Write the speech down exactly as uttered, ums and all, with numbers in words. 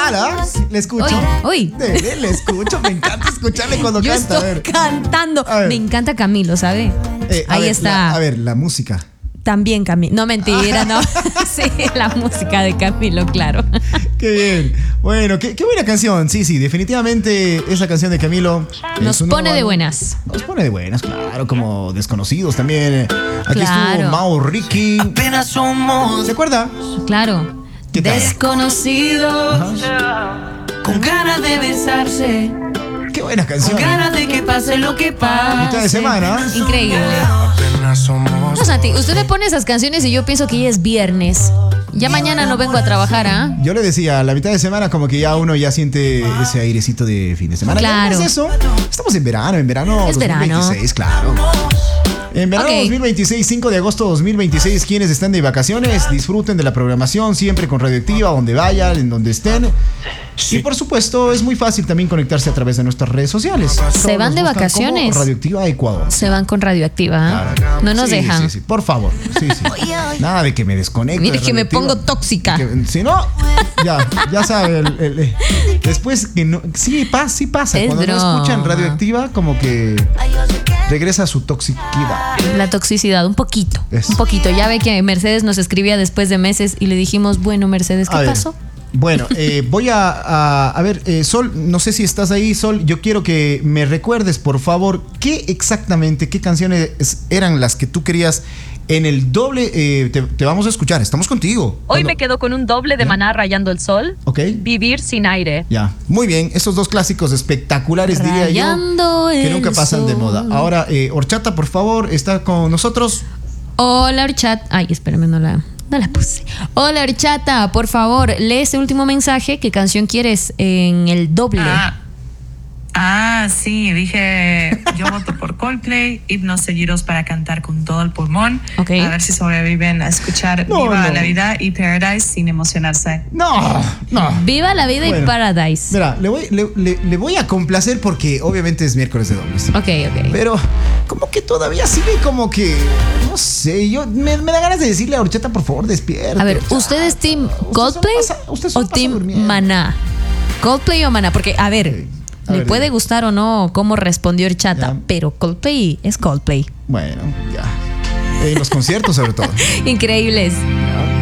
tal, ¿ah? ¿eh? Le escucho. Uy, Le, le, le escucho, me encanta escucharle cuando yo canta. estoy cantando. Me encanta Camilo, ¿sabe? Eh, Ahí ver, está. La, a ver, la música. También Camilo. No, mentira, no. Sí, la música de Camilo, claro. Qué bien. Bueno, qué, qué buena canción. Sí, sí, definitivamente esa canción de Camilo nos pone de buenas. Nos pone de buenas, claro, como Desconocidos también. Aquí claro. estuvo Mau Ricky. Apenas somos. ¿Se acuerda? Claro. Desconocidos. Ajá. Con ganas de besarse. Qué buena canción. Con ganas de que pase lo que pase. Mitad de semana. Increíble. No, Santi, usted me pone esas canciones y yo pienso que ya es viernes. Ya mañana no vengo a trabajar, ¿ah? ¿eh? Yo le decía, a la mitad de semana como que ya uno ya siente ese airecito de fin de semana. Claro. ¿Qué es eso? Estamos en verano, en verano es dos mil veintiséis, verano. Claro. En verano okay. dos mil veintiséis, cinco de agosto dos mil veintiséis, quienes están de vacaciones, disfruten de la programación siempre con Radioactiva, donde vayan, en donde estén. Sí. Y por supuesto, es muy fácil también conectarse a través de nuestras redes sociales. Se Todos van de vacaciones. Radioactiva Ecuador. Se van con Radioactiva. ¿eh? Claro. No nos sí, dejan. Sí, sí, por favor. Sí, sí. Nada de que me desconecte. Mire que me pongo tóxica. Que, si no, ya, ya sabe. El, el, el, después que no. Sí, pasa, sí pasa. Es Cuando broma. no escuchan Radioactiva, como que regresa a su toxicidad. La toxicidad, un poquito. Eso. Un poquito. Ya ve que Mercedes nos escribía después de meses y le dijimos, bueno, Mercedes, ¿qué a pasó? Ver. Bueno, eh, voy a, a, a ver, eh, Sol, no sé si estás ahí, Sol, yo quiero que me recuerdes, por favor, qué exactamente, qué canciones eran las que tú querías en el doble, eh, te, te vamos a escuchar, estamos contigo. Hoy Cuando... me quedo con un doble de ¿Ya? Maná, Rayando el Sol, ok. Vivir sin aire. Ya, muy bien, esos dos clásicos espectaculares, Rayando diría yo, que nunca pasan sol. de moda. Ahora, eh, Horchata, por favor, está con nosotros. Hola, Horchata. Ay, espérame, no la... No la puse. Hola, Horchata, por favor, lee ese último mensaje. ¿Qué canción quieres en el doble? Ah, ah sí, dije, yo voto por Coldplay, Himnos Seguidos para cantar con todo el pulmón. Okay. A ver si sobreviven a escuchar no, Viva no. la Vida y Paradise sin emocionarse. No, no. Viva la vida bueno, y Paradise. Mira, le voy, le, le, le voy a complacer porque obviamente es miércoles de dobles. Ok, ok. Pero como que todavía sigue como que, no sé, yo me, me da ganas de decirle a Horchata, por favor, despierta. A ver, ¿usted es Team Coldplay o Team Maná? ¿Coldplay o Maná? Porque, a ver, okay. a le ver, puede ya. gustar o no cómo respondió Horchata, ya. pero Coldplay es Coldplay. Bueno, ya. En los conciertos sobre todo. Increíbles. Ya.